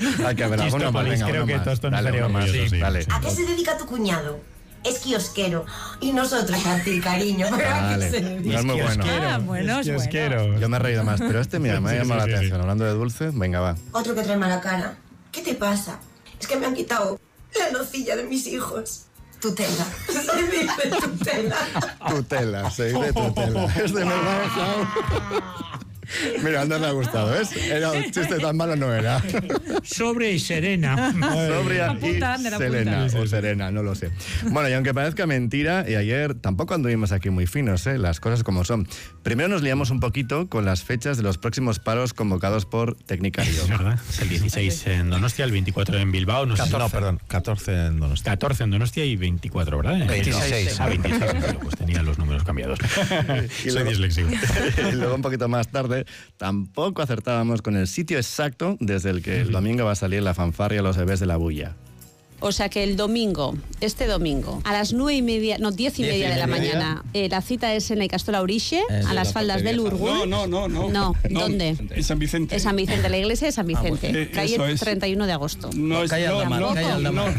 Hay que haber alguno más. Venga, creo que todos dale, estaríamos más. orgullosos, sí. Dale. ¿A qué se dedica tu cuñado? Es kiosquero. Y nosotros a ti, cariño. ¿Pero a qué se dedica? No es muy bueno. Ah, bueno, es Kiosquero. Yo me he reído más, pero este, mira, me ha llamado la sí. atención. Hablando de dulces, venga, va. Otro que trae mala cara. ¿Qué te pasa? Es que me han quitado la nocilla de mis hijos. Tutela. Se dice tutela. Tutela, se dice tutela. Este me lo ha dejado. Mira, a Ander le ha gustado, ¿ves? Era un chiste tan malo, no era. Sobre y serena. Sobria Apunta, y Ander, apunta. Selena, o Serena, no lo sé. Bueno, y aunque parezca mentira, y ayer tampoco anduvimos aquí muy finos, las cosas como son. Primero nos liamos un poquito con las fechas de los próximos paros convocados por Tecnicario. Es verdad, es el 16 en Donostia, el 24 en Bilbao. 14 en Donostia. 14 en Donostia y 24, ¿verdad? 26. Ah, 26, pues tenía los números cambiados. Soy disléxico. Y luego un poquito más tarde, tampoco acertábamos con el sitio exacto desde el que el domingo va a salir la fanfarria Los Bebés de la Bulla. O sea que el domingo, este domingo, a las 10:30 de la mañana, la cita es en la Ikastola Orixe, a las faldas del Urgul. No. No, ¿dónde? En San Vicente. En San Vicente, la iglesia de San Vicente, calle eso es. 31 de agosto. No, Calle Aldamar, calle Aldamar.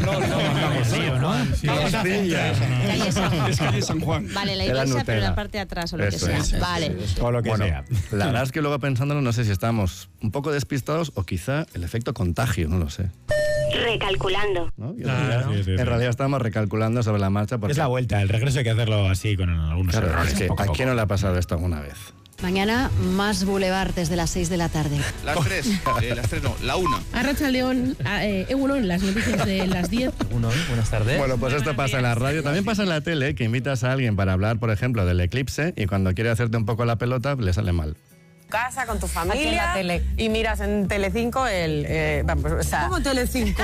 Calle San Juan. Es calle San Juan. Vale, la Era iglesia, Nutella. pero la parte de atrás o lo Eso que sea. es. Vale. O lo que Bueno, sea. la verdad es que luego pensándolo, no sé si estábamos un poco despistados o quizá el efecto contagio, no lo sé. Recalculando. ¿No? Y Claro. Sí. En realidad estábamos recalculando sobre la marcha porque... Es la vuelta, el regreso hay que hacerlo así con algunos Claro, errores, es que poco ¿a poco. quién no le ha pasado esto alguna vez? Mañana más Boulevard desde las 6 de la tarde. Las 3, la 1. Arratsaldeon, Egunon, las noticias de las 10. Buenas tardes. Bueno, pues esto pasa en la radio, también pasa en la tele, que invitas a alguien para hablar, por ejemplo, del eclipse y cuando quiere hacerte un poco la pelota, le sale mal. Casa con tu familia y miras en Telecinco ¿Cómo Telecinco?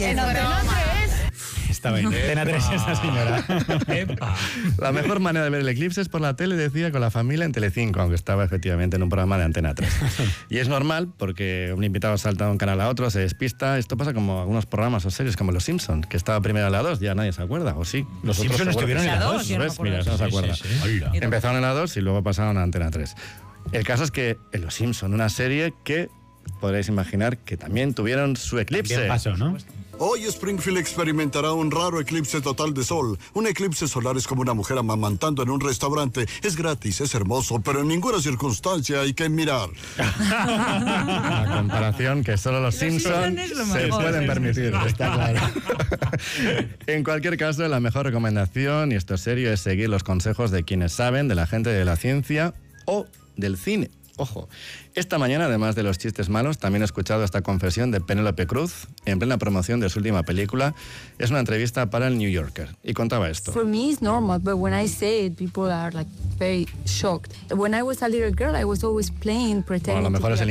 Estaba en Antena 3 esa señora. La mejor manera de ver el eclipse es por la tele, decía, con la familia en Telecinco, aunque estaba efectivamente en un programa de Antena 3. Y es normal porque un invitado salta de un canal a otro, se despista. Esto pasa como algunos programas o series como Los Simpsons, que estaba primero en la 2, ya nadie se acuerda, ¿o sí? Los Vosotros Simpsons seguro estuvieron que en sí. la 2. ¿Ves? Mira, eso no se acuerda. Sí. Hola. Empezaron en la 2 y luego pasaron a Antena 3. El caso es que en Los Simpsons, una serie que podréis imaginar que también tuvieron su eclipse. Bien pasó, ¿no? Hoy Springfield experimentará un raro eclipse total de sol. Un eclipse solar es como una mujer amamantando en un restaurante. Es gratis, es hermoso, pero en ninguna circunstancia hay que mirar. La comparación que solo los Simpsons se pueden permitir, está claro. En cualquier caso, la mejor recomendación, y esto es serio, es seguir los consejos de quienes saben, de la gente de la ciencia o del cine. Ojo, esta mañana, además de los chistes malos, también he escuchado esta confesión de Penélope Cruz en plena promoción de su última película. Es una entrevista para el New Yorker y contaba esto. For me it's normal, but when I say it, people are like very shocked. When I was a little girl, I was always playing, pretending. Bueno, a lo mejor es el